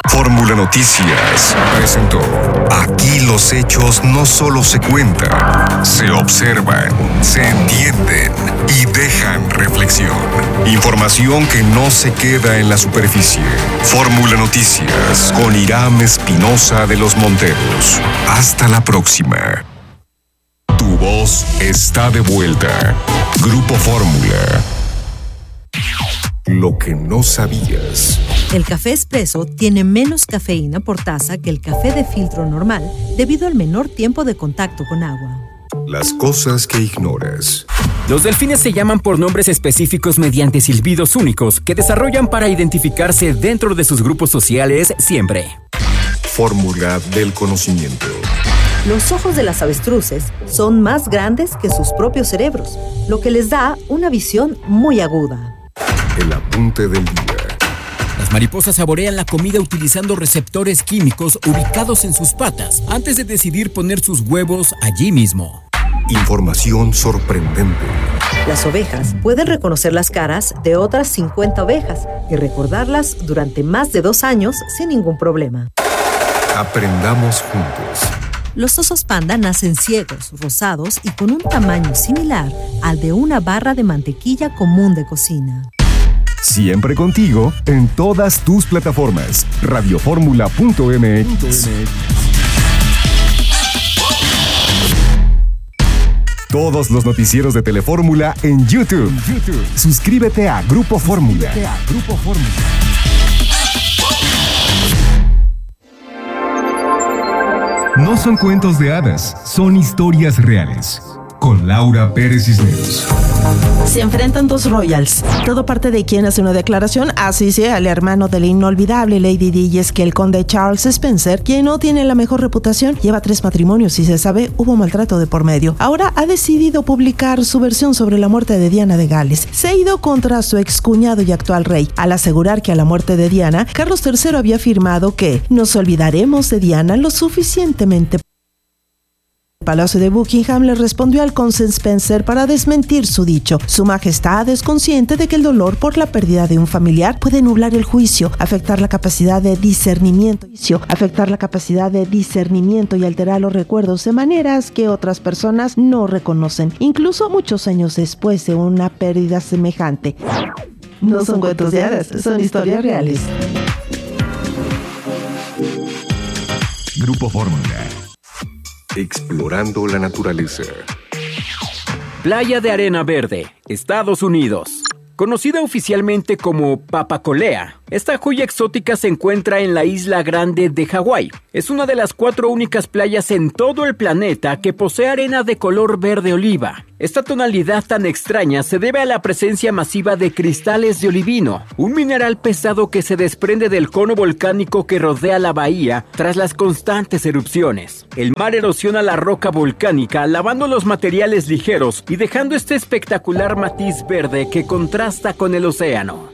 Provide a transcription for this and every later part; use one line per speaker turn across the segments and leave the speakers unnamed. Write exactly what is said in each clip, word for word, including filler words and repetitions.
Fórmula Noticias presentó. Aquí los hechos no solo se cuentan, se observan, se entienden y dejan reflexión. Información que no se queda en la superficie. Fórmula Noticias con Irán Espinosa de los Monteros. Hasta la próxima. Tu voz está de vuelta. Grupo Fórmula. Lo que no sabías.
El café expreso tiene menos cafeína por taza que el café de filtro normal debido al menor tiempo de contacto con agua.
Las cosas que ignoras.
Los delfines se llaman por nombres específicos mediante silbidos únicos que desarrollan para identificarse dentro de sus grupos sociales siempre.
Fórmula del conocimiento.
Los ojos de las avestruces son más grandes que sus propios cerebros, lo que les da una visión muy aguda.
El apunte del día.
Las mariposas saborean la comida utilizando receptores químicos ubicados en sus patas antes de decidir poner sus huevos allí mismo.
Información sorprendente.
Las ovejas pueden reconocer las caras de otras cincuenta ovejas y recordarlas durante más de dos años sin ningún problema.
Aprendamos juntos.
Los osos panda nacen ciegos, rosados y con un tamaño similar al de una barra de mantequilla común de cocina.
Siempre contigo en todas tus plataformas. radioformula punto m x. Todos los noticieros de Telefórmula en YouTube. YouTube. Suscríbete a Grupo Fórmula. Grupo Fórmula. No son cuentos de hadas, son historias reales. Con Laura Pérez Cisneros.
Se enfrentan dos royals. Todo parte de quien hace una declaración, así sea el hermano de la inolvidable Lady Di, y es que el conde Charles Spencer, quien no tiene la mejor reputación, lleva tres matrimonios y se sabe hubo maltrato de por medio. Ahora ha decidido publicar su versión sobre la muerte de Diana de Gales. Se ha ido contra su excuñado y actual rey, al asegurar que a la muerte de Diana, Carlos tercero había afirmado que nos olvidaremos de Diana lo suficientemente. El Palacio de Buckingham le respondió al conde Spencer para desmentir su dicho. Su majestad es consciente de que el dolor por la pérdida de un familiar puede nublar el juicio, afectar la capacidad de discernimiento, afectar la capacidad de discernimiento y alterar los recuerdos de maneras que otras personas no reconocen, incluso muchos años después de una pérdida semejante. No son cuentos de hadas, son historias reales.
Grupo Fórmula. Explorando la naturaleza.
Playa de Arena Verde, Estados Unidos. Conocida oficialmente como Papacolea, esta joya exótica se encuentra en la Isla Grande de Hawái. Es una de las cuatro únicas playas en todo el planeta que posee arena de color verde oliva. Esta tonalidad tan extraña se debe a la presencia masiva de cristales de olivino, un mineral pesado que se desprende del cono volcánico que rodea la bahía tras las constantes erupciones. El mar erosiona la roca volcánica, lavando los materiales ligeros y dejando este espectacular matiz verde que contrasta con el océano.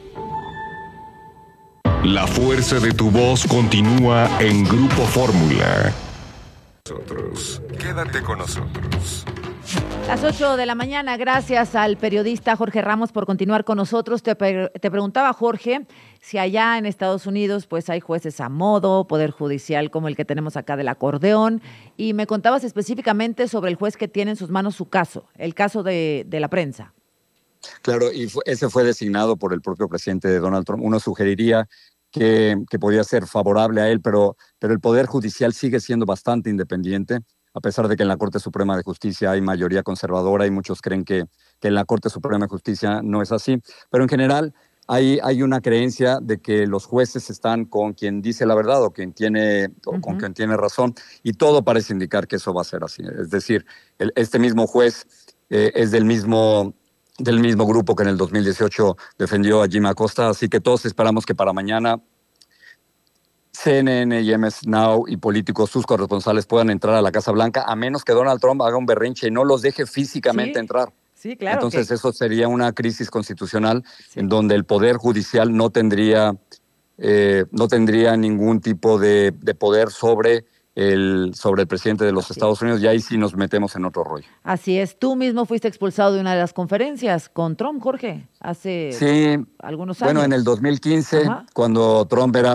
La fuerza de tu voz continúa en Grupo Fórmula. Nosotros. Quédate con nosotros.
Las ocho de la mañana, gracias al periodista Jorge Ramos por continuar con nosotros. Te, te preguntaba, Jorge, si allá en Estados Unidos pues hay jueces a modo, poder judicial como el que tenemos acá del acordeón, y me contabas específicamente sobre el juez que tiene en sus manos su caso, el caso de, de la prensa.
Claro, y fue, ese fue designado por el propio presidente de Donald Trump. Uno sugeriría que, que podía ser favorable a él, pero, pero el Poder Judicial sigue siendo bastante independiente, a pesar de que en la Corte Suprema de Justicia hay mayoría conservadora y muchos creen que, que en la Corte Suprema de Justicia no es así. Pero en general hay, hay una creencia de que los jueces están con quien dice la verdad o, quien tiene, o uh-huh. con quien tiene razón, y todo parece indicar que eso va a ser así. Es decir, el, este mismo juez eh, es del mismo... del mismo grupo que en el dos mil dieciocho defendió a Jim Acosta, así que todos esperamos que para mañana C N N y M S Now y políticos, sus corresponsales, puedan entrar a la Casa Blanca, a menos que Donald Trump haga un berrinche y no los deje físicamente
sí,
entrar.
Sí, claro.
Entonces
que...
eso sería una crisis constitucional
sí.
en donde el Poder Judicial no tendría, eh, no tendría ningún tipo de, de poder sobre... El, sobre el presidente de los Así Estados Unidos, y ahí sí nos metemos en otro rollo.
Así es. Tú mismo fuiste expulsado de una de las conferencias con Trump, Jorge, hace
sí,
algunos años.
Bueno, en el dos mil quince, Ajá. cuando Trump era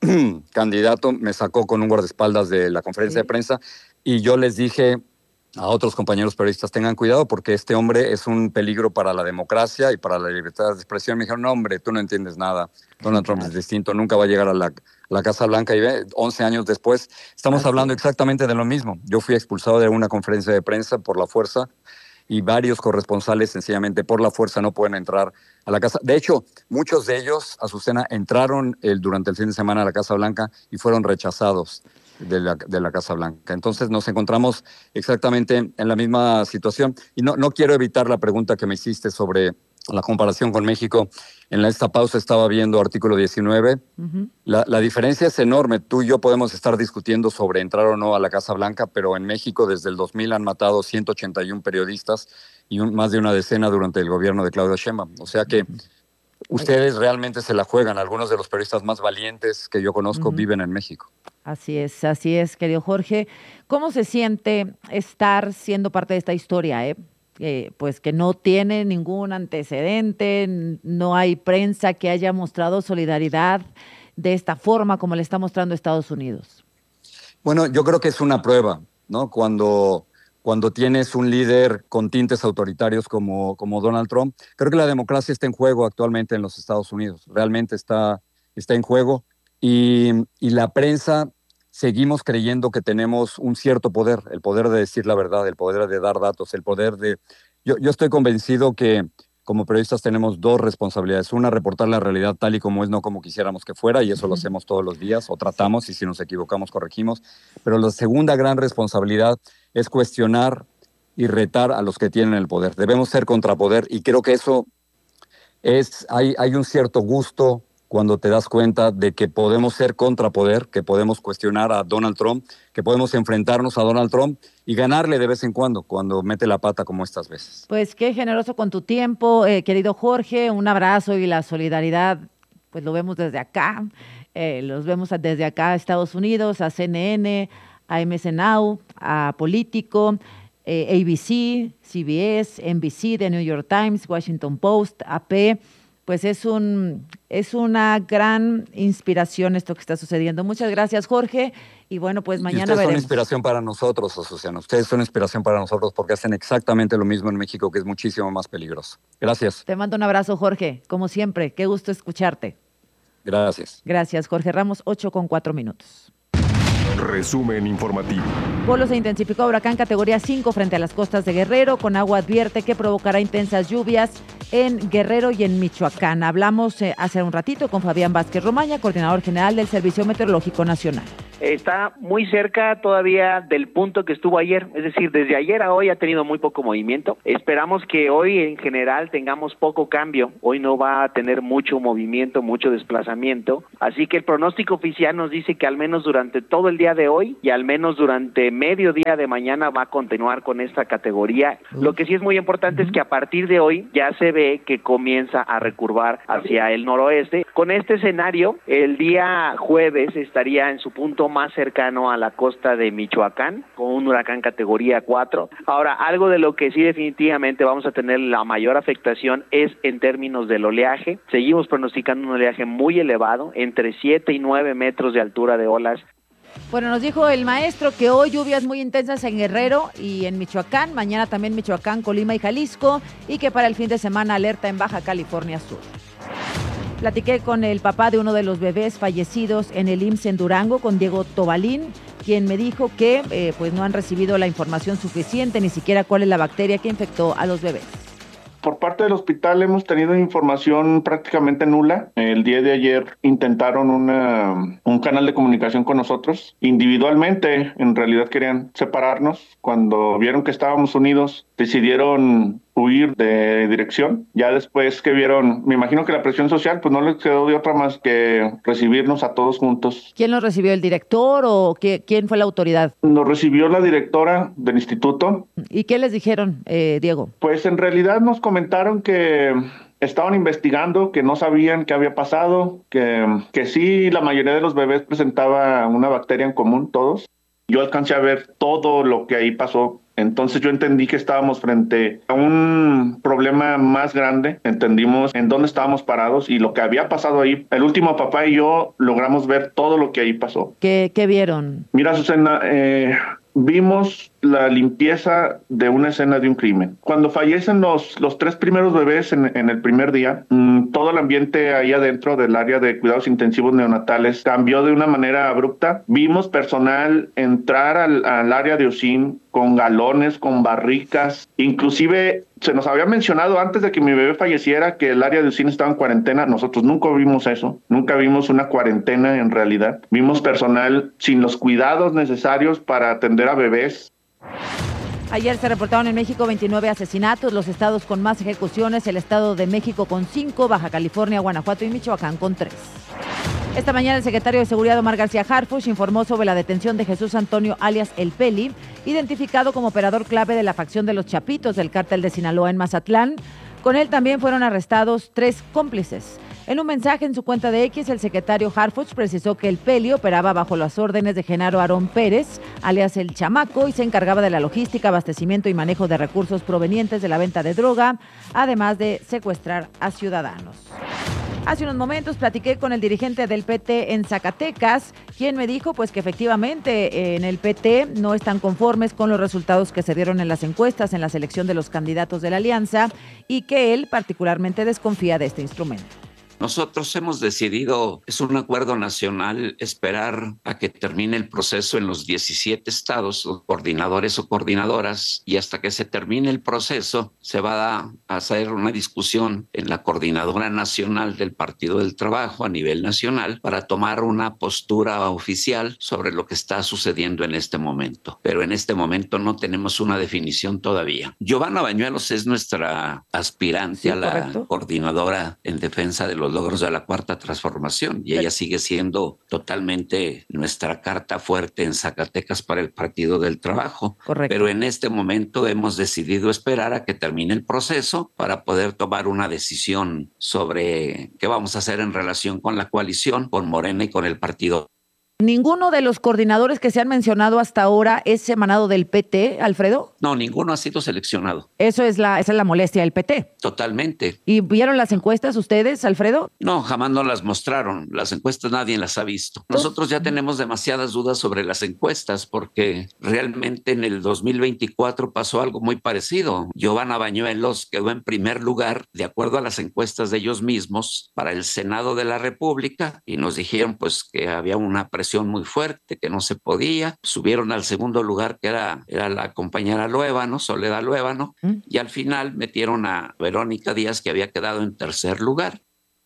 candidato me sacó con un guardaespaldas de la conferencia
Sí.
de prensa y yo les dije a otros compañeros periodistas, tengan cuidado porque este hombre es un peligro para la democracia y para la libertad de expresión. Me dijeron, no, hombre, tú no entiendes nada. Donald Trump es distinto, nunca va a llegar a la, la Casa Blanca. Y ve, once años después, estamos
Así
hablando
es.
exactamente de lo mismo. Yo fui expulsado de una conferencia de prensa por la fuerza y varios corresponsales sencillamente por la fuerza no pueden entrar a la casa. De hecho, muchos de ellos, Azucena, entraron el, durante el fin de semana a la Casa Blanca y fueron rechazados de la, de la Casa Blanca. Entonces nos encontramos exactamente en la misma situación. Y no, no quiero evitar la pregunta que me hiciste sobre la comparación con México. En esta pausa estaba viendo artículo diecinueve. Uh-huh. La, la diferencia es enorme. Tú y yo podemos estar discutiendo sobre entrar o no a la Casa Blanca, pero en México desde el dos mil han matado ciento ochenta y uno periodistas y un, más de una decena durante el gobierno de Claudia Sheinbaum. O sea que ustedes realmente se la juegan. Algunos de los periodistas más valientes que yo conozco uh-huh. viven en México.
Así es, así es, querido Jorge. ¿Cómo se siente estar siendo parte de esta historia, eh? Eh, pues que no tiene ningún antecedente, no hay prensa que haya mostrado solidaridad de esta forma como le está mostrando Estados Unidos?
Bueno, yo creo que es una prueba, ¿no? Cuando, cuando tienes un líder con tintes autoritarios como, como Donald Trump, creo que la democracia está en juego actualmente en los Estados Unidos, realmente está, está en juego. Y, y la prensa, seguimos creyendo que tenemos un cierto poder, el poder de decir la verdad, el poder de dar datos, el poder de... Yo, yo estoy convencido que como periodistas tenemos dos responsabilidades. Una, reportar la realidad tal y como es, no como quisiéramos que fuera, y eso lo hacemos todos los días, o tratamos, y si nos equivocamos, corregimos. Pero la segunda gran responsabilidad es cuestionar y retar a los que tienen el poder. Debemos ser contrapoder, y creo que eso es... Hay, hay un cierto gusto cuando te das cuenta de que podemos ser contrapoder, que podemos cuestionar a Donald Trump, que podemos enfrentarnos a Donald Trump y ganarle de vez en cuando, cuando mete la pata como estas veces.
Pues qué generoso con tu tiempo, eh, querido Jorge, un abrazo y la solidaridad, pues lo vemos desde acá, eh, los vemos desde acá a Estados Unidos, a C N N, a M S Now, a Político, eh, A B C, C B S, N B C, The New York Times, Washington Post, A P. Pues es un es una gran inspiración esto que está sucediendo. Muchas gracias, Jorge. Y bueno, pues mañana
ustedes
veremos.
Son inspiración para nosotros, Azucena. Ustedes son inspiración para nosotros porque hacen exactamente lo mismo en México, que es muchísimo más peligroso. Gracias.
Te mando un abrazo, Jorge. Como siempre, qué gusto escucharte.
Gracias.
Gracias, Jorge Ramos, ocho con cuatro minutos.
Resumen informativo.
Polo se intensificó huracán categoría cinco frente a las costas de Guerrero. Conagua advierte que provocará intensas lluvias en Guerrero y en Michoacán. Hablamos eh, hace un ratito con Fabián Vázquez Romaña, coordinador general del Servicio Meteorológico Nacional.
Está muy cerca todavía del punto que estuvo ayer, es decir, desde ayer a hoy ha tenido muy poco movimiento. Esperamos que hoy en general tengamos poco cambio, hoy no va a tener mucho movimiento, mucho desplazamiento, así que el pronóstico oficial nos dice que al menos durante todo el día de hoy y al menos durante medio día de mañana va a continuar con esta categoría. Lo que sí es muy importante es que a partir de hoy ya se ve que comienza a recurvar hacia el noroeste. Con este escenario, el día jueves estaría en su punto más cercano a la costa de Michoacán, con un huracán categoría cuatro. Ahora, algo de lo que sí definitivamente vamos a tener la mayor afectación es en términos del oleaje. Seguimos pronosticando un oleaje muy elevado, entre siete y nueve metros de altura de olas.
Bueno, nos dijo el maestro que hoy lluvias muy intensas en Guerrero y en Michoacán, mañana también Michoacán, Colima y Jalisco, y que para el fin de semana alerta en Baja California Sur. Platiqué con el papá de uno de los bebés fallecidos en el I M S S en Durango, con Diego Tobalín, quien me dijo que eh, pues no han recibido la información suficiente, ni siquiera cuál es la bacteria que infectó a los bebés.
Por parte del hospital hemos tenido información prácticamente nula. El día de ayer intentaron una, un canal de comunicación con nosotros. Individualmente, en realidad querían separarnos. Cuando vieron que estábamos unidos, decidieron huir de dirección. Ya después que vieron, me imagino que la presión social, pues no les quedó de otra más que recibirnos a todos juntos.
¿Quién los recibió? ¿El director o qué, quién fue la autoridad?
Nos recibió la directora del instituto.
¿Y qué les dijeron, eh, Diego?
Pues en realidad nos comentaron que estaban investigando, que no sabían qué había pasado, que, que sí, la mayoría de los bebés presentaba una bacteria en común, todos. Yo alcancé a ver todo lo que ahí pasó Entonces yo entendí que estábamos frente a un problema más grande, entendimos en dónde estábamos parados y lo que había pasado ahí. El último papá y yo logramos ver todo lo que ahí pasó.
¿Qué, qué vieron?
Mira, Susana, eh, vimos la limpieza de una escena de un crimen. Cuando fallecen los, los tres primeros bebés en, en el primer día, mmm, todo el ambiente ahí adentro del área de cuidados intensivos neonatales cambió de una manera abrupta. Vimos personal entrar al, al área de U C I N con galones, con barricas. Inclusive se nos había mencionado antes de que mi bebé falleciera que el área de U C I N estaba en cuarentena. Nosotros nunca vimos eso. Nunca vimos una cuarentena en realidad. Vimos personal sin los cuidados necesarios para atender a bebés.
Ayer se reportaron en México veintinueve asesinatos, los estados con más ejecuciones, el Estado de México con cinco, Baja California, Guanajuato y Michoacán con tres. Esta mañana el secretario de Seguridad Omar García Harfuch informó sobre la detención de Jesús Antonio alias El Peli, identificado como operador clave de la facción de los Chapitos del cártel de Sinaloa en Mazatlán. Con él también fueron arrestados tres cómplices. En un mensaje en su cuenta de X, el secretario Harfuch precisó que el Peli operaba bajo las órdenes de Genaro Aarón Pérez, alias El Chamaco, y se encargaba de la logística, abastecimiento y manejo de recursos provenientes de la venta de droga, además de secuestrar a ciudadanos. Hace unos momentos platiqué con el dirigente del P T en Zacatecas, quien me dijo pues que efectivamente en el P T no están conformes con los resultados que se dieron en las encuestas en la selección de los candidatos de la alianza y que él particularmente desconfía de este instrumento.
Nosotros hemos decidido, es un acuerdo nacional, esperar a que termine el proceso en los diecisiete estados, los coordinadores o coordinadoras, y hasta que se termine el proceso se va a hacer una discusión en la coordinadora nacional del Partido del Trabajo a nivel nacional para tomar una postura oficial sobre lo que está sucediendo en este momento. Pero en este momento no tenemos una definición todavía. Giovanna Bañuelos es nuestra aspirante sí, a la correcto. coordinadora en defensa de los logros de la Cuarta Transformación y ella sigue siendo totalmente nuestra carta fuerte en Zacatecas para el Partido del Trabajo.
Correcto.
Pero en este momento hemos decidido esperar a que termine el proceso para poder tomar una decisión sobre qué vamos a hacer en relación con la coalición, con Morena y con el Partido.
¿Ninguno de los coordinadores que se han mencionado hasta ahora es emanado del P T, Alfredo?
No, ninguno ha sido seleccionado.
Eso es la, esa es la molestia del P T.
Totalmente.
¿Y vieron las encuestas ustedes, Alfredo?
No, jamás no las mostraron. Las encuestas nadie las ha visto. Nosotros ya tenemos demasiadas dudas sobre las encuestas porque realmente en el dos mil veinticuatro pasó algo muy parecido. Giovanna Bañuelos quedó en primer lugar de acuerdo a las encuestas de ellos mismos para el Senado de la República y nos dijeron pues que había una presión muy fuerte, que no se podía. Subieron al segundo lugar, que era, era la compañera Luébano, Soledad Luébano, ¿Mm? y al final metieron a Verónica Díaz, que había quedado en tercer lugar.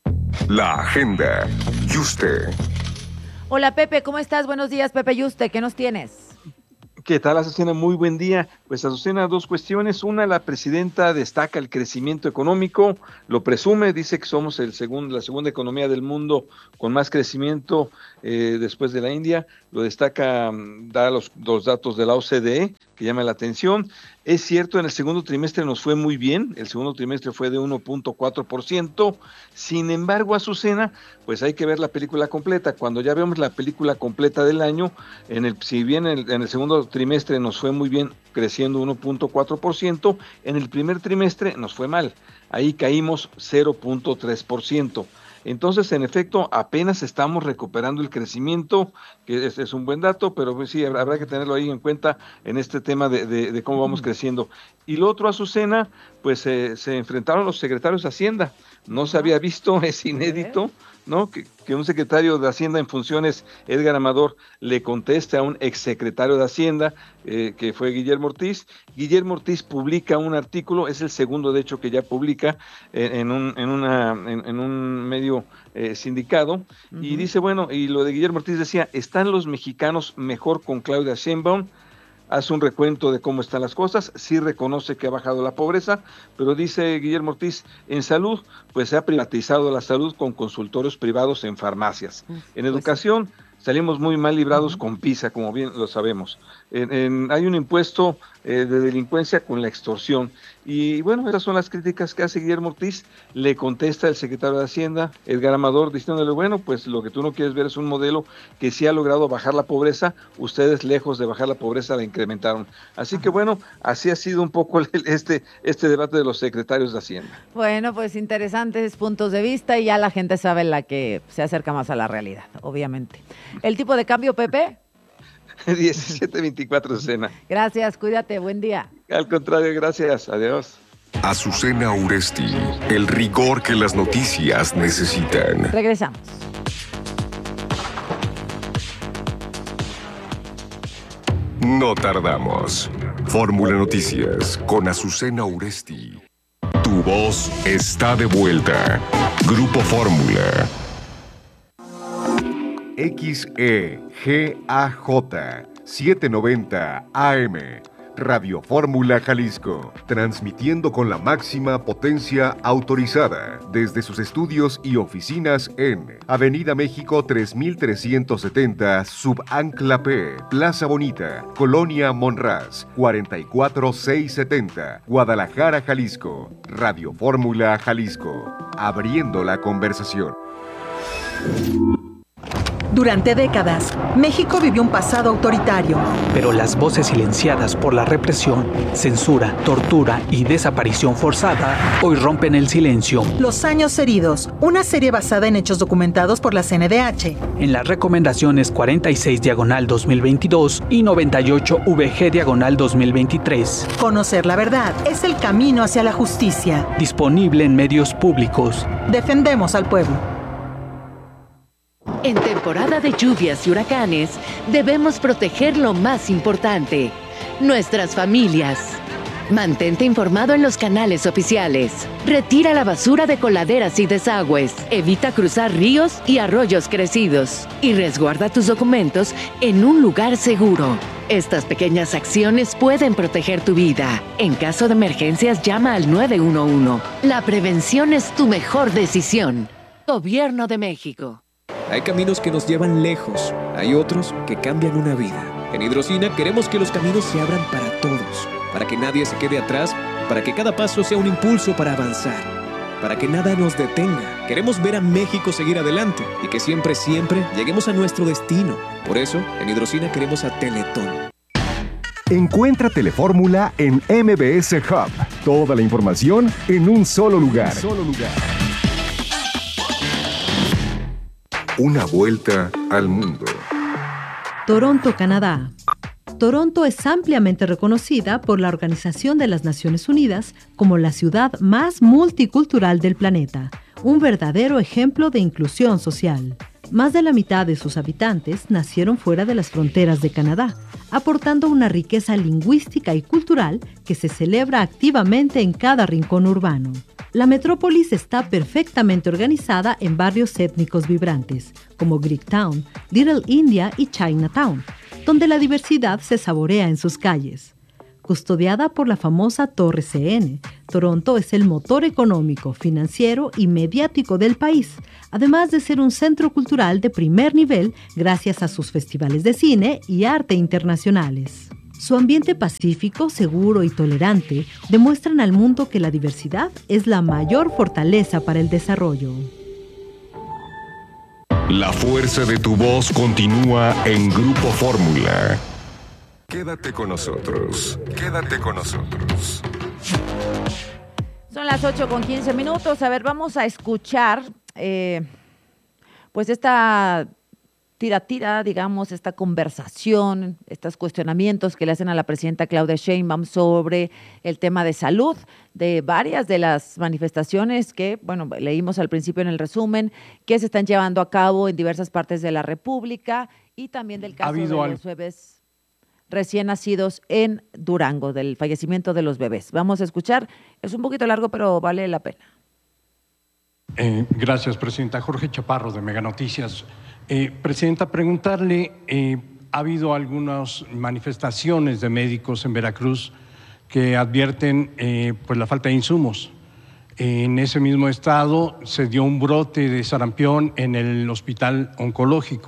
La agenda. Yuste.
Hola, Pepe, ¿cómo estás? Buenos días, Pepe Yuste, ¿qué nos tienes?
¿Qué tal, Azucena? Muy buen día. Pues, Azucena, dos cuestiones. Una, la presidenta destaca el crecimiento económico, lo presume, dice que somos el segundo, la segunda economía del mundo con más crecimiento eh, después de la India. Lo destaca, da los, los datos de la O C D E, que llama la atención. Es cierto, en el segundo trimestre nos fue muy bien, el segundo trimestre fue de uno punto cuatro por ciento, sin embargo, Azucena, pues hay que ver la película completa. Cuando ya vemos la película completa del año, en el, si bien en el, en el segundo trimestre nos fue muy bien, creciendo uno punto cuatro por ciento, en el primer trimestre nos fue mal, ahí caímos cero punto tres por ciento. Entonces, en efecto, apenas estamos recuperando el crecimiento, que es, es un buen dato, pero pues sí, habrá, habrá que tenerlo ahí en cuenta en este tema de, de, de cómo vamos creciendo. Y lo otro, Azucena, pues eh, se enfrentaron los secretarios de Hacienda. No se había visto, es inédito, ¿no? Que, que un secretario de Hacienda en funciones, Edgar Amador, le conteste a un exsecretario de Hacienda, eh, que fue Guillermo Ortiz. Guillermo Ortiz publica un artículo, es el segundo de hecho que ya publica eh, en, un, en, una, en, en un medio eh, sindicado, uh-huh. y dice, bueno, y lo de Guillermo Ortiz decía, ¿están los mexicanos mejor con Claudia Sheinbaum? Hace un recuento de cómo están las cosas, sí reconoce que ha bajado la pobreza, pero dice Guillermo Ortiz, en salud, pues se ha privatizado la salud con consultorios privados en farmacias. En educación, salimos muy mal librados uh-huh. con PISA, como bien lo sabemos. En, en, hay un impuesto eh, de delincuencia con la extorsión. Y bueno, esas son las críticas que hace Guillermo Ortiz. Le contesta el secretario de Hacienda, Edgar Amador, diciéndole, bueno, pues lo que tú no quieres ver es un modelo que sí ha logrado bajar la pobreza. Ustedes, lejos de bajar la pobreza, la incrementaron. Así que bueno, así ha sido un poco este, este debate de los secretarios de Hacienda.
Bueno, pues interesantes puntos de vista y ya la gente sabe la que se acerca más a la realidad, obviamente. ¿El tipo de cambio, Pepe?
diecisiete veinticuatro, Azucena.
Gracias, cuídate, buen día.
Al contrario, gracias, adiós.
Azucena Uresti, el rigor que las noticias necesitan.
Regresamos.
No tardamos. Fórmula Noticias con Azucena Uresti. Tu voz está de vuelta. Grupo Fórmula. X E G A J setecientos noventa A M, Radio Fórmula Jalisco, transmitiendo con la máxima potencia autorizada desde sus estudios y oficinas en Avenida México tres mil trescientos setenta, Subancla P, Plaza Bonita, Colonia Monraz, cuarenta y cuatro mil seiscientos setenta, Guadalajara, Jalisco. Radio Fórmula Jalisco, abriendo la conversación.
Durante décadas, México vivió un pasado autoritario.
Pero las voces silenciadas por la represión, censura, tortura y desaparición forzada hoy rompen el silencio.
Los años heridos, una serie basada en hechos documentados por la C N D H.
En las recomendaciones cuarenta y seis diagonal dos mil veintidós y noventa y ocho V G diagonal dos mil veintitrés.
Conocer la verdad es el camino hacia la justicia.
Disponible en medios públicos.
Defendemos al pueblo.
En temporada de lluvias y huracanes, debemos proteger lo más importante, nuestras familias. Mantente informado en los canales oficiales. Retira la basura de coladeras y desagües. Evita cruzar ríos y arroyos crecidos. Y resguarda tus documentos en un lugar seguro. Estas pequeñas acciones pueden proteger tu vida. En caso de emergencias, llama al nueve uno uno. La prevención es tu mejor decisión. Gobierno de México.
Hay caminos que nos llevan lejos, hay otros que cambian una vida. En Hidrocina queremos que los caminos se abran para todos, para que nadie se quede atrás, para que cada paso sea un impulso para avanzar, para que nada nos detenga. Queremos ver a México seguir adelante y que siempre, siempre lleguemos a nuestro destino. Por eso, en Hidrocina queremos a Teletón.
Encuentra Telefórmula en M B S Hub. Toda la información en un solo lugar. Un solo lugar. Una vuelta al mundo.
Toronto, Canadá. Toronto es ampliamente reconocida por la Organización de las Naciones Unidas como la ciudad más multicultural del planeta, un verdadero ejemplo de inclusión social. Más de la mitad de sus habitantes nacieron fuera de las fronteras de Canadá, aportando una riqueza lingüística y cultural que se celebra activamente en cada rincón urbano. La metrópolis está perfectamente organizada en barrios étnicos vibrantes, como Greektown, Little India y Chinatown, donde la diversidad se saborea en sus calles. Custodiada por la famosa Torre C N, Toronto es el motor económico, financiero y mediático del país, además de ser un centro cultural de primer nivel gracias a sus festivales de cine y arte internacionales. Su ambiente pacífico, seguro y tolerante demuestran al mundo que la diversidad es la mayor fortaleza para el desarrollo.
La fuerza de tu voz continúa en Grupo Fórmula. Quédate con nosotros. Quédate con nosotros.
Son las ocho con quince minutos. A ver, vamos a escuchar eh, pues esta tira tira, digamos, esta conversación, estos cuestionamientos que le hacen a la presidenta Claudia Sheinbaum sobre el tema de salud, de varias de las manifestaciones que, bueno, leímos al principio en el resumen, que se están llevando a cabo en diversas partes de la República y también del caso de los bebés recién nacidos en Durango, del fallecimiento de los bebés. Vamos a escuchar, es un poquito largo, pero vale la pena.
Eh, gracias, presidenta. Jorge Chaparro, de Mega Noticias. Eh, presidenta, preguntarle, eh, ha habido algunas manifestaciones de médicos en Veracruz que advierten eh, pues la falta de insumos. En ese mismo estado se dio un brote de sarampión en el hospital oncológico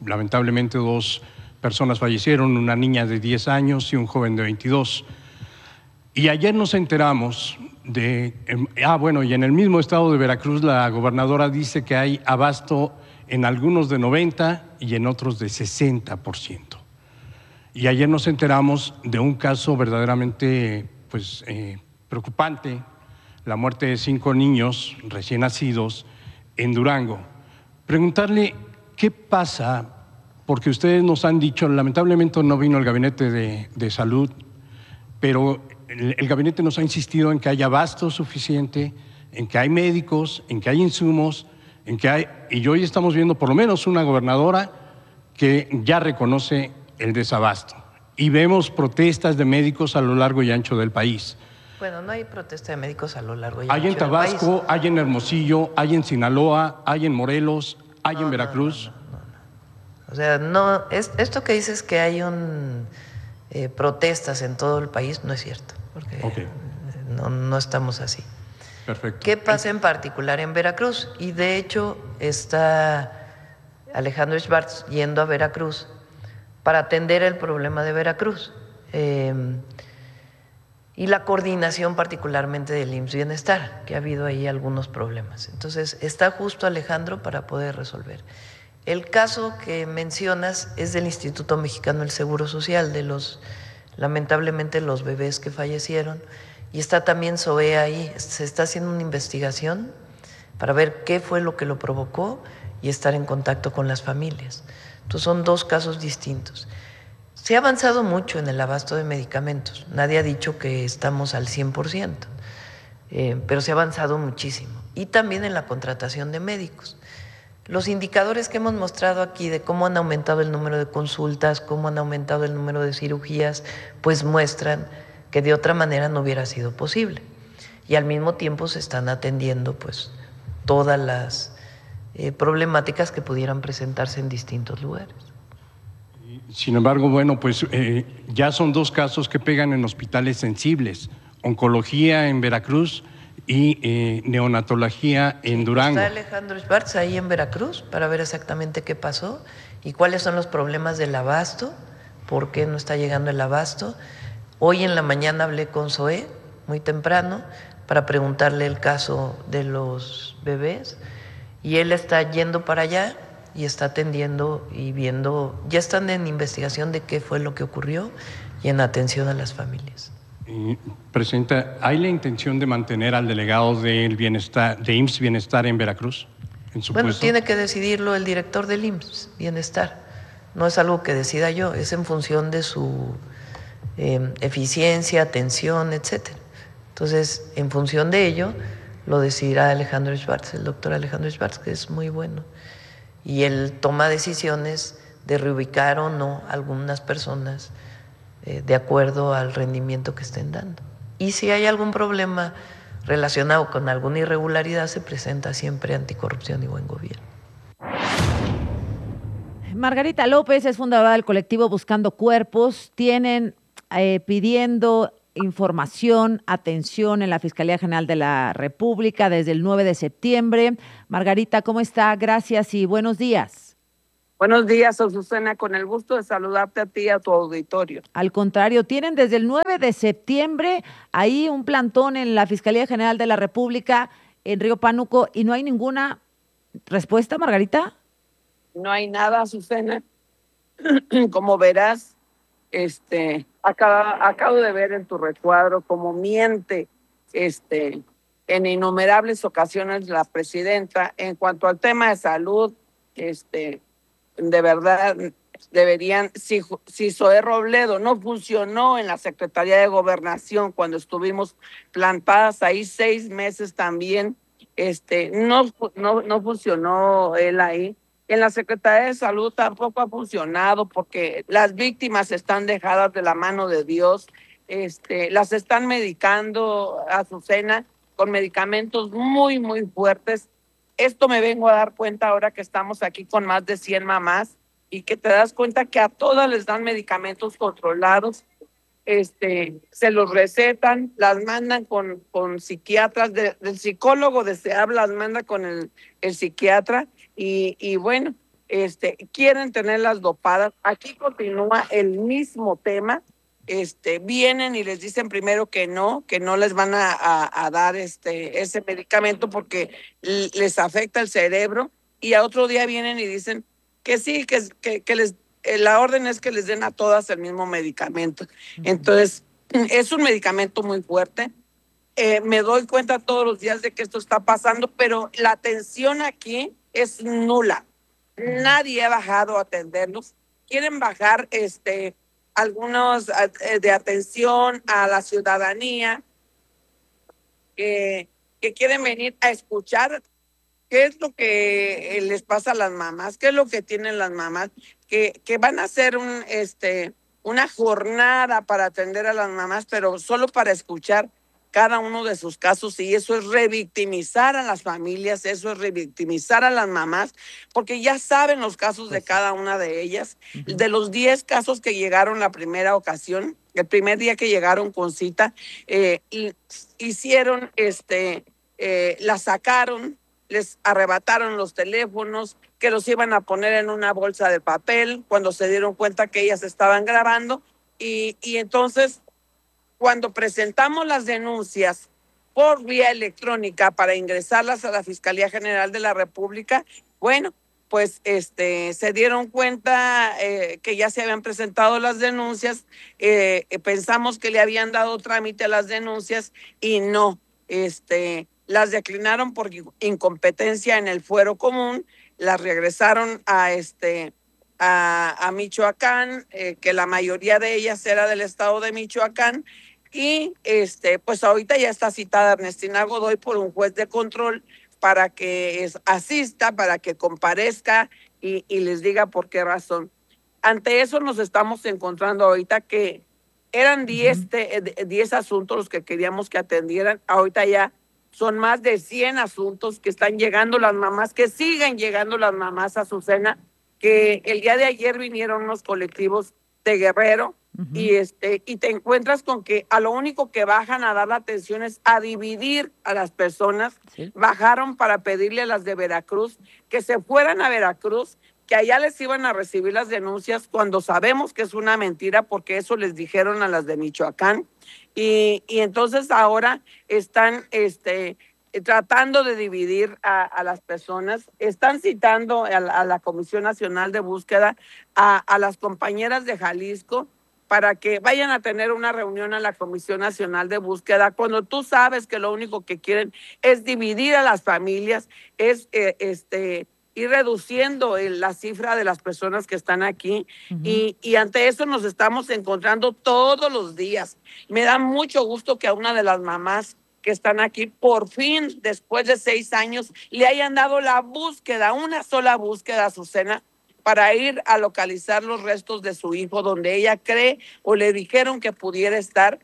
lamentablemente dos personas fallecieron, una niña de diez años y un joven de veintidós. Y ayer nos enteramos de, ah bueno, y en el mismo estado de Veracruz la gobernadora dice que hay abasto en algunos de noventa y en otros de sesenta por ciento. Y ayer nos enteramos de un caso verdaderamente pues, eh, preocupante, la muerte de cinco niños recién nacidos en Durango. Preguntarle qué pasa, porque ustedes nos han dicho, lamentablemente no vino el Gabinete de, de Salud, pero el, el Gabinete nos ha insistido en que haya abasto suficiente, en que hay médicos, en que hay insumos, en que hay, y hoy estamos viendo por lo menos una gobernadora que ya reconoce el desabasto. Y vemos protestas de médicos a lo largo y ancho del país.
Bueno, no hay protesta de médicos a lo largo y
Hay en Tabasco, hay en Hermosillo, hay en Sinaloa, hay en Morelos, hay no, en Veracruz.
No, no, no, no. O sea, no, es, esto que dices que hay un eh, protestas en todo el país no es cierto, porque okay. no, no estamos así.
Perfecto.
¿Qué pasa en particular en Veracruz? Y de hecho está Alejandro Schwartz yendo a Veracruz para atender el problema de Veracruz. Eh, y la coordinación particularmente del I M S S Bienestar, que ha habido ahí algunos problemas. Entonces, está justo Alejandro para poder resolver. El caso que mencionas es del Instituto Mexicano del Seguro Social, de los, lamentablemente, los bebés que fallecieron, y está también S O E ahí. Se está haciendo una investigación para ver qué fue lo que lo provocó y estar en contacto con las familias. Entonces, son dos casos distintos. Se ha avanzado mucho en el abasto de medicamentos. Nadie ha dicho que estamos al cien por ciento, eh, pero se ha avanzado muchísimo. Y también en la contratación de médicos. Los indicadores que hemos mostrado aquí de cómo han aumentado el número de consultas, cómo han aumentado el número de cirugías, pues muestran que de otra manera no hubiera sido posible. Y al mismo tiempo se están atendiendo pues todas las eh, problemáticas que pudieran presentarse en distintos lugares.
Sin embargo, bueno, pues eh, ya son dos casos que pegan en hospitales sensibles, oncología en Veracruz y eh, neonatología en Durango.
Está Alejandro Schwartz ahí en Veracruz para ver exactamente qué pasó y cuáles son los problemas del abasto, por qué no está llegando el abasto. Hoy en la mañana hablé con S O E muy temprano para preguntarle el caso de los bebés y él está yendo para allá y está atendiendo y viendo, ya están en investigación de qué fue lo que ocurrió y en atención a las familias.
Eh, Presidenta, ¿hay la intención de mantener al delegado del bienestar, de I M S S Bienestar en Veracruz? En su
bueno,
puesto?
Tiene que decidirlo el director del I M S S Bienestar. No es algo que decida yo, es en función de su eh, eficiencia, atención, etcétera. Entonces, en función de ello, lo decidirá Alejandro Schwartz, el doctor Alejandro Schwartz, que es muy bueno. Y él toma decisiones de reubicar o no a algunas personas eh, de acuerdo al rendimiento que estén dando. Y si hay algún problema relacionado con alguna irregularidad, se presenta siempre Anticorrupción y Buen Gobierno.
Margarita López es fundadora del colectivo Buscando Cuerpos. Tienen eh, pidiendo información, atención en la Fiscalía General de la República desde el nueve de septiembre. Margarita, ¿cómo está? Gracias y buenos días.
Buenos días, Azucena, con el gusto de saludarte a ti y a tu auditorio.
Al contrario, tienen desde el nueve de septiembre ahí un plantón en la Fiscalía General de la República en Río Pánuco y no hay ninguna respuesta, Margarita.
No hay nada, Azucena. Como verás, este, acabo, acabo de ver en tu recuadro cómo miente este, en innumerables ocasiones la presidenta en cuanto al tema de salud. Este, de verdad, deberían, si, si Zoé Robledo no funcionó en la Secretaría de Gobernación cuando estuvimos plantadas ahí seis meses también, este, no, no, no funcionó él ahí. En la Secretaría de Salud tampoco ha funcionado porque las víctimas están dejadas de la mano de Dios, este, las están medicando, Azucena, con medicamentos muy, muy fuertes. Esto me vengo a dar cuenta ahora que estamos aquí con más de cien mamás y que te das cuenta que a todas les dan medicamentos controlados, este, se los recetan, las mandan con, con psiquiatras, de, del psicólogo deseable las manda con el, el psiquiatra. Y, y bueno, este, quieren tenerlas dopadas. Aquí continúa el mismo tema. Este, vienen y les dicen primero que no, que no les van a, a, a dar este, ese medicamento porque les afecta el cerebro, y a otro día vienen y dicen que sí, que, que, que les, la orden es que les den a todas el mismo medicamento. Entonces, es un medicamento muy fuerte. Eh, me doy cuenta todos los días de que esto está pasando, pero la atención aquí es nula. Nadie ha bajado a atenderlos. Quieren bajar este algunos eh, de atención a la ciudadanía, que, que quieren venir a escuchar qué es lo que les pasa a las mamás, qué es lo que tienen las mamás, que, que van a hacer un, este, una jornada para atender a las mamás, pero solo para escuchar cada uno de sus casos, y eso es revictimizar a las familias, eso es revictimizar a las mamás, porque ya saben los casos de cada una de ellas. Uh-huh. De los diez casos que llegaron la primera ocasión, el primer día que llegaron con cita, eh, y hicieron, este, eh, la sacaron, les arrebataron los teléfonos, que los iban a poner en una bolsa de papel, cuando se dieron cuenta que ellas estaban grabando, y, y entonces cuando presentamos las denuncias por vía electrónica para ingresarlas a la Fiscalía General de la República, bueno, pues este, se dieron cuenta eh, que ya se habían presentado las denuncias, eh, pensamos que le habían dado trámite a las denuncias y no, este, las declinaron por incompetencia en el fuero común, las regresaron a este... A, a Michoacán, eh, que la mayoría de ellas era del estado de Michoacán, y este, pues ahorita ya está citada Ernestina Godoy por un juez de control para que es, asista, para que comparezca y, y les diga por qué razón. Ante eso nos estamos encontrando ahorita que eran diez uh-huh. asuntos los que queríamos que atendieran, ahorita ya son más de cien asuntos que están llegando las mamás, que siguen llegando las mamás a Azucena, que el día de ayer vinieron unos colectivos de Guerrero, uh-huh. y este y te encuentras con que a lo único que bajan a dar la atención es a dividir a las personas. ¿Sí? Bajaron para pedirle a las de Veracruz que se fueran a Veracruz, que allá les iban a recibir las denuncias, cuando sabemos que es una mentira, porque eso les dijeron a las de Michoacán, y, y entonces ahora están este tratando de dividir a, a las personas. Están citando a la, a la Comisión Nacional de Búsqueda, a, a las compañeras de Jalisco, para que vayan a tener una reunión a la Comisión Nacional de Búsqueda, cuando tú sabes que lo único que quieren es dividir a las familias, es eh, este ir reduciendo el, la cifra de las personas que están aquí, uh-huh. y, y ante eso nos estamos encontrando todos los días. Me da mucho gusto que a una de las mamás que están aquí, por fin, después de seis años, le hayan dado la búsqueda, una sola búsqueda a Azucena, para ir a localizar los restos de su hijo, donde ella cree o le dijeron que pudiera estar.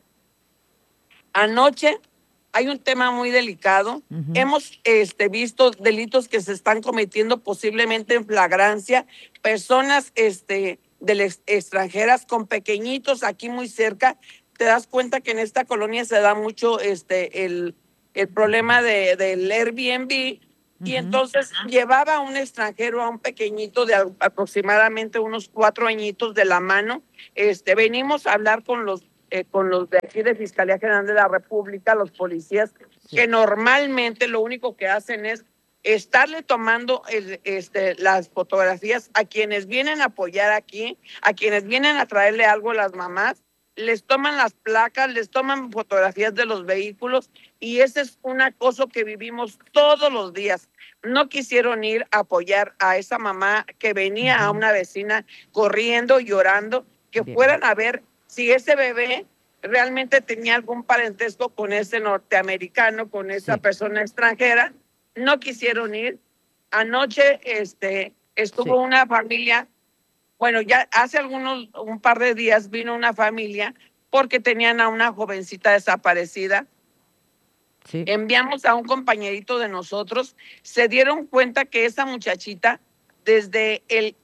Anoche hay un tema muy delicado. Uh-huh. Hemos este, visto delitos que se están cometiendo posiblemente en flagrancia, personas este, del ex- extranjeras con pequeñitos aquí muy cerca. Te das cuenta que en esta colonia se da mucho este el, el problema de, del Airbnb, uh-huh. y entonces llevaba a un extranjero, a un pequeñito de aproximadamente unos cuatro añitos de la mano. Este, venimos a hablar con los, eh, con los de aquí de Fiscalía General de la República, los policías, sí. que normalmente lo único que hacen es estarle tomando el, este, las fotografías a quienes vienen a apoyar aquí, a quienes vienen a traerle algo a las mamás, les toman las placas, les toman fotografías de los vehículos, y ese es un acoso que vivimos todos los días. No quisieron ir a apoyar a esa mamá que venía uh-huh. a una vecina corriendo, llorando, que Bien. fueran a ver si ese bebé realmente tenía algún parentesco con ese norteamericano, con esa sí. persona extranjera. No quisieron ir. Anoche este, estuvo sí. una familia. Bueno, ya hace algunos, un par de días vino una familia porque tenían a una jovencita desaparecida. Sí. Enviamos a un compañerito de nosotros, se dieron cuenta que esa muchachita, desde el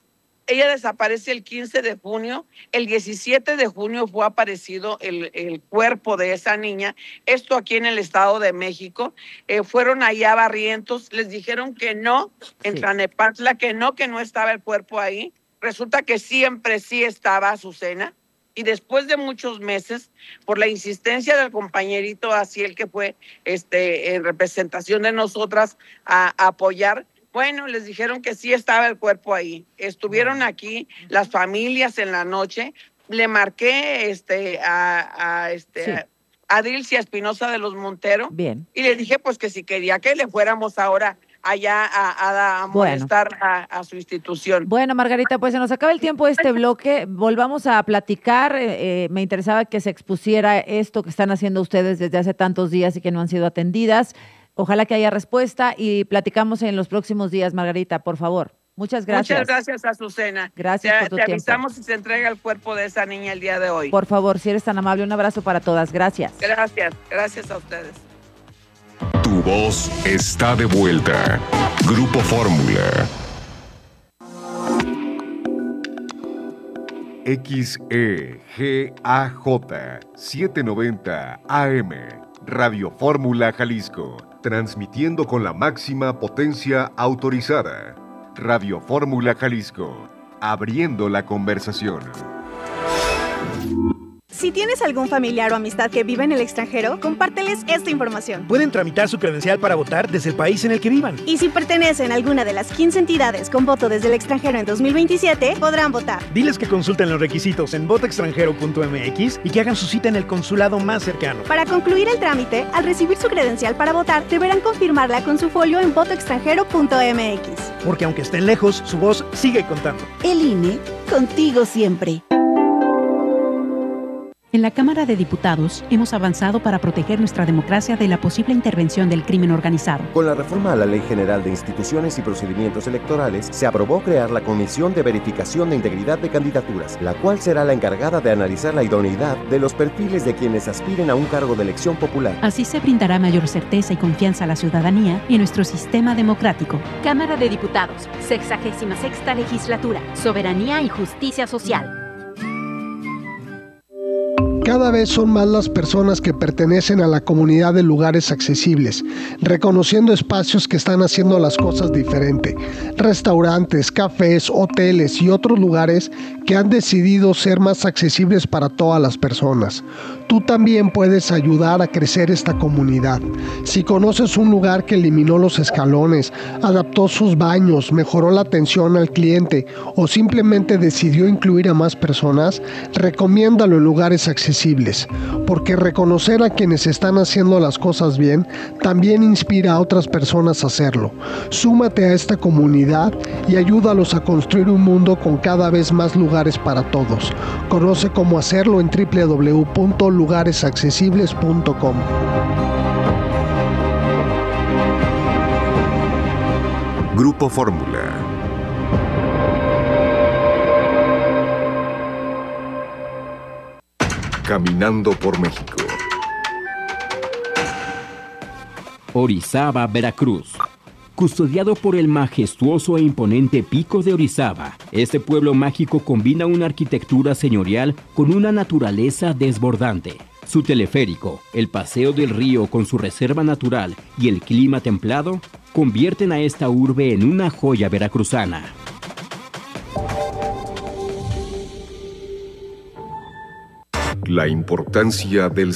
Ella desaparece el quince de junio, el diecisiete de junio fue aparecido el, el cuerpo de esa niña, esto aquí en el Estado de México. Eh, fueron allá a Barrientos, les dijeron que no, en Tlalnepantla, que no, que no estaba el cuerpo ahí. Resulta que siempre sí estaba Azucena. Y después de muchos meses, por la insistencia del compañerito Aciel, que fue este, en representación de nosotras a, a apoyar, bueno, les dijeron que sí estaba el cuerpo ahí. Estuvieron aquí las familias en la noche. Le marqué este, a, a, este, sí. a Dilcia Espinosa de los Montero.
Bien.
Y le dije pues que si quería que le fuéramos ahora allá a, a, a molestar bueno. a, a su institución.
Bueno, Margarita, pues se nos acaba el tiempo de este bloque. Volvamos a platicar. Eh, me interesaba que se expusiera esto que están haciendo ustedes desde hace tantos días y que no han sido atendidas. Ojalá que haya respuesta y platicamos en los próximos días, Margarita, por favor. Muchas gracias.
Muchas gracias, Azucena.
Gracias
te,
por tu
te
tiempo.
avisamos si se entrega el cuerpo de esa niña el día de hoy.
Por favor, si eres tan amable, un abrazo para todas. Gracias.
Gracias, gracias a ustedes.
Tu voz está de vuelta. Grupo Fórmula. X E G A J setecientos noventa A M. Radio Fórmula Jalisco. Transmitiendo con la máxima potencia autorizada. Radio Fórmula Jalisco. Abriendo la conversación.
Si tienes algún familiar o amistad que vive en el extranjero, compárteles esta información.
Pueden tramitar su credencial para votar desde el país en el que vivan.
Y si pertenecen a alguna de las quince entidades con voto desde el extranjero en dos mil veintisiete, podrán votar.
Diles que consulten los requisitos en voto extranjero punto m x y que hagan su cita en el consulado más cercano.
Para concluir el trámite, al recibir su credencial para votar, deberán confirmarla con su folio en voto extranjero punto m x.
Porque aunque estén lejos, su voz sigue contando.
El I N E, contigo siempre.
En la Cámara de Diputados hemos avanzado para proteger nuestra democracia de la posible intervención del crimen organizado.
Con la reforma a la Ley General de Instituciones y Procedimientos Electorales, se aprobó crear la Comisión de Verificación de Integridad de Candidaturas, la cual será la encargada de analizar la idoneidad de los perfiles de quienes aspiren a un cargo de elección popular.
Así se brindará mayor certeza y confianza a la ciudadanía y a nuestro sistema democrático.
Cámara de Diputados, sexagésima sexta legislatura, Soberanía y Justicia Social.
Cada vez son más las personas que pertenecen a la comunidad de lugares accesibles, reconociendo espacios que están haciendo las cosas diferente. Restaurantes, cafés, hoteles y otros lugares que han decidido ser más accesibles para todas las personas. Tú también puedes ayudar a crecer esta comunidad. Si conoces un lugar que eliminó los escalones, adaptó sus baños, mejoró la atención al cliente o simplemente decidió incluir a más personas, recomiéndalo en lugares accesibles, porque reconocer a quienes están haciendo las cosas bien también inspira a otras personas a hacerlo. Súmate a esta comunidad y ayúdalos a construir un mundo con cada vez más lugares para todos. Conoce cómo hacerlo en doble u doble u doble u punto lugares accesibles punto com.
Grupo Fórmula. Caminando por México.
Orizaba, Veracruz. Custodiado por el majestuoso e imponente Pico de Orizaba, este pueblo mágico combina una arquitectura señorial con una naturaleza desbordante. Su teleférico, el paseo del río con su reserva natural y el clima templado convierten a esta urbe en una joya veracruzana.
La importancia del